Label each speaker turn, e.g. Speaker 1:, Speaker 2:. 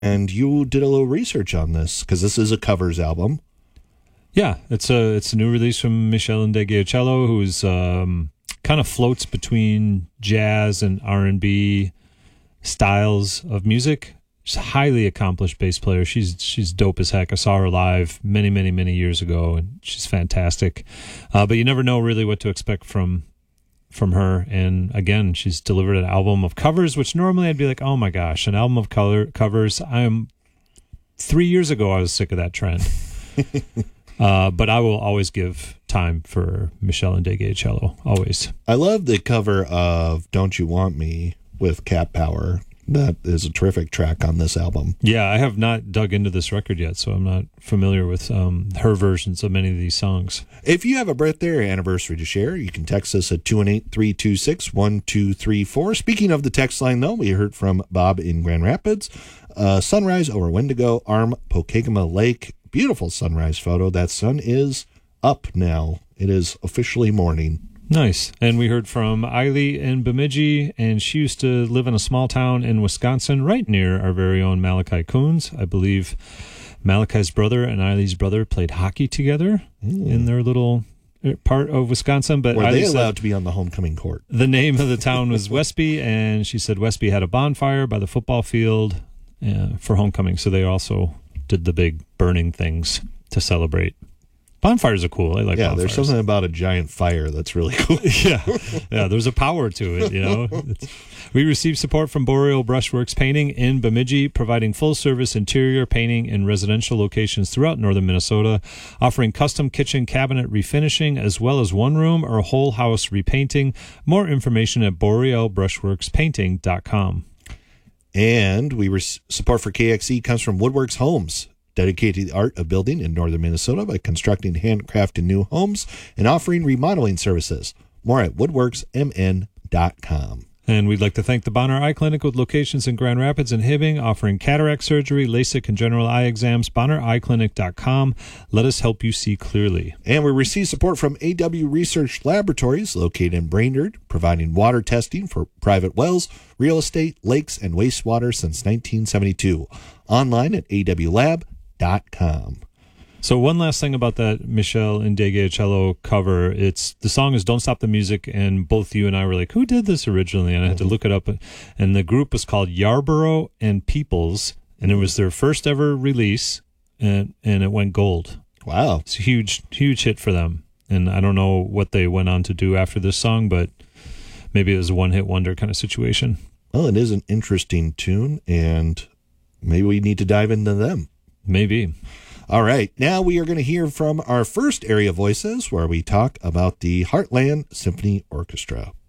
Speaker 1: And you did a little research on this because this is a covers album.
Speaker 2: Yeah, it's a new release from Michel Ndegeocello, who's kind of floats between jazz and R&B styles of music. She's a highly accomplished bass player. She's dope as heck. I saw her live many years ago, and she's fantastic. But you never know really what to expect from her. And again, she's delivered an album of covers, which normally I'd be like, oh my gosh, an album of covers. 3 years ago, I was sick of that trend. But I will always give time for Michel Ndegeocello, always.
Speaker 1: I love the cover of Don't You Want Me with Cat Power. That is a terrific track on this album.
Speaker 2: Yeah, I have not dug into this record yet, so I'm not familiar with her versions of many of these songs.
Speaker 1: If you have a birthday or anniversary to share, you can text us at 218-326-1234. Speaking of the text line, though, we heard from Bob in Grand Rapids. Sunrise over Wendigo, Arm, Pokegama Lake. Beautiful sunrise photo. That sun is up now. It is officially morning.
Speaker 2: Nice. And we heard from Eiley in Bemidji, and she used to live in a small town in Wisconsin right near our very own Malachi Coons. I believe Malachi's brother and Eiley's brother played hockey together in their little part of Wisconsin. But
Speaker 1: were they allowed to be on the homecoming court?
Speaker 2: The name of the town was Westby, and she said Westby had a bonfire by the football field for homecoming, so they also did the big burning things to celebrate. Bonfires are cool. I like bonfires.
Speaker 1: There's something about a giant fire that's really cool.
Speaker 2: Yeah, there's a power to it, you know. We received support from Boreal Brushworks Painting in Bemidji, providing full-service interior painting in residential locations throughout northern Minnesota, offering custom kitchen cabinet refinishing as well as one-room or whole house repainting. More information at borealbrushworkspainting.com.
Speaker 1: And support for KXE comes from Woodworks Homes, dedicated to the art of building in northern Minnesota by constructing handcrafted new homes and offering remodeling services. More at woodworksmn.com.
Speaker 2: And we'd like to thank the Bonner Eye Clinic with locations in Grand Rapids and Hibbing, offering cataract surgery, LASIK, and general eye exams. BonnerEyeClinic.com. Let us help you see clearly.
Speaker 1: And we receive support from AW Research Laboratories, located in Brainerd, providing water testing for private wells, real estate, lakes, and wastewater since 1972. Online at awlab.com.
Speaker 2: So one last thing about that Michel Ndegeocello cover, the song is Don't Stop the Music, and both you and I were like, who did this originally? And I had to look it up, and the group was called Yarborough and Peoples, and it was their first ever release, and it went gold.
Speaker 1: Wow.
Speaker 2: It's a huge hit for them, and I don't know what they went on to do after this song, but maybe it was a one-hit wonder kind of situation.
Speaker 1: Well, it is an interesting tune, and maybe we need to dive into them.
Speaker 2: Maybe.
Speaker 1: All right, now we are going to hear from our first area voices where we talk about the Heartland Symphony Orchestra.